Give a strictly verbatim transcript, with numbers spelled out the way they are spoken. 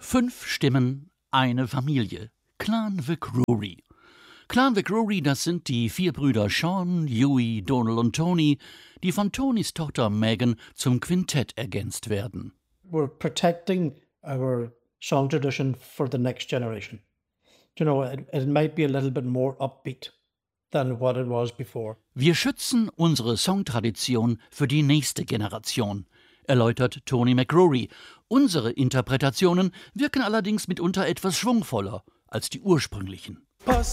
Fünf Stimmen, eine Familie. Clan McCrory. Clan McCrory, das sind die vier Brüder Sean, Huey, Donald und Tony, die von Tonys Tochter Megan zum Quintett ergänzt werden. We're protecting our song tradition for the next generation. You know, it, it might be a little bit more upbeat than what it was before. Wir schützen unsere Songtradition für die nächste Generation, erläutert Tony McCrory. Unsere Interpretationen wirken allerdings mitunter etwas schwungvoller als die ursprünglichen.